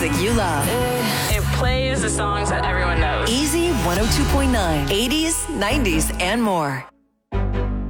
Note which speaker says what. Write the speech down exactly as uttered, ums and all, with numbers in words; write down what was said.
Speaker 1: music you love.
Speaker 2: It plays the songs that everyone knows.
Speaker 1: Easy one oh two point nine, eighties, nineties, and more.